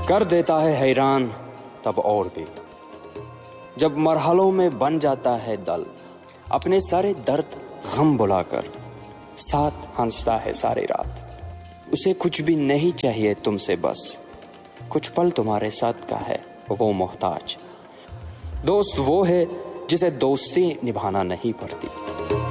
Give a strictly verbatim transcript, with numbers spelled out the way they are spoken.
कर देता है हैरान तब और भी, जब मरहलों में बन जाता है दल, अपने सारे दर्द गम बुलाकर साथ हंसता है सारी रात। उसे कुछ भी नहीं चाहिए तुमसे, बस कुछ पल तुम्हारे साथ का है वो मोहताज। दोस्त वो है जिसे दोस्ती निभाना नहीं पड़ती।